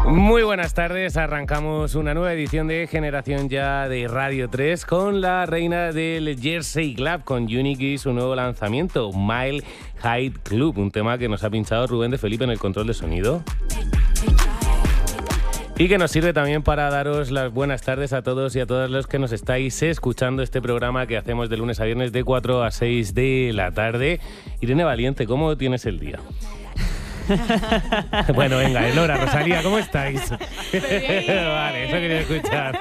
Muy buenas tardes, arrancamos una nueva edición de Generación Ya de Radio 3 con la reina del Jersey Club, con Unique y su nuevo lanzamiento, Mile High Club, un tema que nos ha pinchado Rubén de Felipe en el control de sonido. Y que nos sirve también para daros las buenas tardes a todos y a todas los que nos estáis escuchando este programa que hacemos de lunes a viernes de 4 a 6 de la tarde. Irene Valiente, ¿cómo tienes el día? Bueno, venga, Elora, Rosalía, ¿cómo estáis? Vale, eso quería escuchar.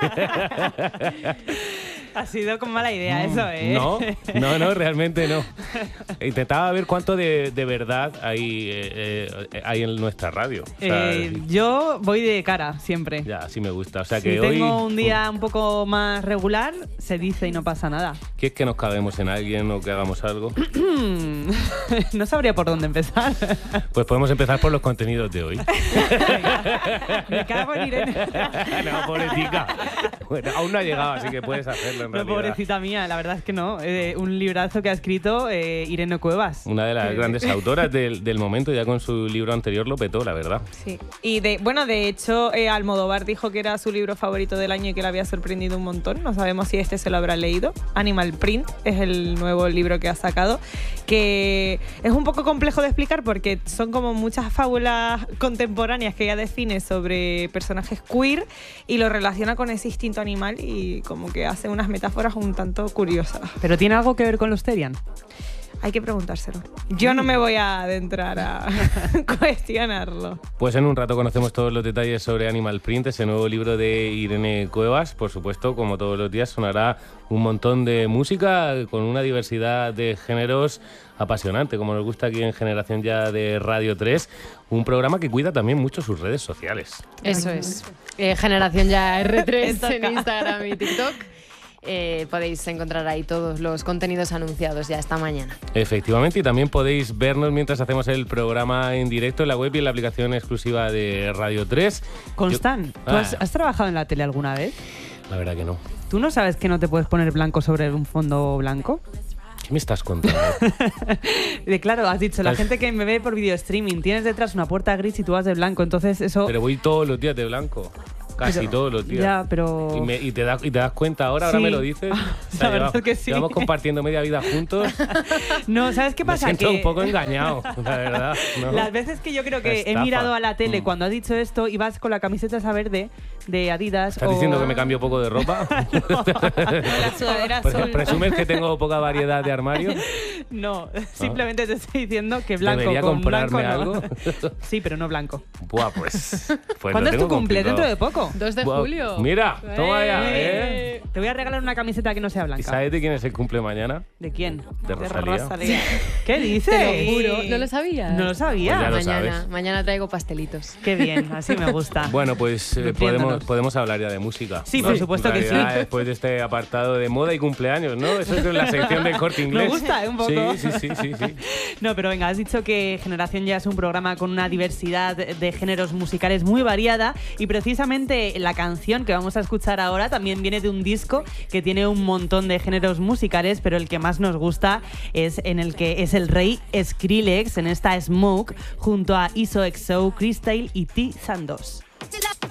Ha sido con mala idea eso, ¿eh? No, realmente no. Intentaba ver cuánto de verdad hay en nuestra radio. O sea, yo voy de cara, siempre. Ya, así me gusta. O sea, si que hoy tengo un día un poco más regular, se dice y no pasa nada. ¿Quieres que nos caguemos en alguien o que hagamos algo? No sabría por dónde empezar. Pues podemos empezar por los contenidos de hoy. Me cago en Irene. No, pobrecita. Bueno, aún no ha llegado, así que puedes hacerlo en realidad. Pobrecita mía, la verdad es que no. Un librazo que ha escrito Irene Cuevas. Una de las grandes autoras del momento, ya con su libro anterior lo petó, la verdad. Sí. Y de hecho, Almodóvar dijo que era su libro favorito del año y que le había sorprendido un montón. No sabemos si este se lo habrá leído. Animal Print es el nuevo libro que ha sacado, que es un poco complejo de explicar porque son como muchas fábulas contemporáneas que ella define sobre personajes queer y lo relaciona con ese instinto animal y como que hace unas metáforas un tanto curiosas. ¿Pero tiene algo que ver con los Therian? Hay que preguntárselo. Yo no me voy a adentrar a cuestionarlo. Pues en un rato conocemos todos los detalles sobre Animal Print, ese nuevo libro de Irene Cuevas. Por supuesto, como todos los días, sonará un montón de música con una diversidad de géneros apasionante, como nos gusta aquí en Generación Ya de Radio 3. Un programa que cuida también mucho sus redes sociales. Eso es. Generación Ya R3 en Instagram y TikTok. Podéis encontrar ahí todos los contenidos anunciados ya esta mañana. Efectivamente, y también podéis vernos mientras hacemos el programa en directo en la web y en la aplicación exclusiva de Radio 3. Constant, ¿tú has trabajado en la tele alguna vez? La verdad que no. ¿Tú no sabes que no te puedes poner blanco sobre un fondo blanco? ¿Qué me estás contando? Claro, has dicho, la gente que me ve por video streaming, tienes detrás una puerta gris y tú vas de blanco, entonces eso... Pero voy todos los días de blanco. Casi todos los días. Ya, pero... ¿Y te das cuenta ahora? Sí. ¿Ahora me lo dices? O sea, la verdad que sí. Llevamos compartiendo media vida juntos. No, ¿sabes qué pasa? Me siento un poco engañado, la verdad. ¿No? Las veces que yo creo que he mirado a la tele cuando has dicho esto y vas con la camiseta esa verde de Adidas. ¿Estás diciendo que me cambio poco de ropa? La sudadera azul. ¿Presumes que tengo poca variedad de armario? No, simplemente te estoy diciendo que blanco ¿Debería con comprarme blanco no. algo? Sí, pero no blanco. Buah, pues ¿Cuándo es tu cumple? complicado. ¿Dentro de poco? 2 de julio. Mira, toma ya, ¿eh? Te voy a regalar una camiseta que no sea ¿Y blanca. sabes de quién es el cumple mañana? ¿De quién? De Rosalía. ¿Qué dices? Te lo juro. ¿No lo sabías? No lo sabía. Pues ya lo sabes. Mañana traigo pastelitos. Qué bien, así me gusta. Bueno, pues Nutriéndonos. podemos hablar ya de música. Sí, ¿no? por supuesto que En realidad, sí. Después de este apartado de moda y cumpleaños, ¿no? Eso es la sección del Corte Inglés. Me gusta, un poco. Sí. No, pero venga, has dicho que Generación Ya es un programa con una diversidad de géneros musicales muy variada y precisamente la canción que vamos a escuchar ahora también viene de un disco que tiene un montón de géneros musicales, pero el que más nos gusta es en el que es el rey Skrillex en esta Smoke junto a ISOXO, Crystal y T. Sandos.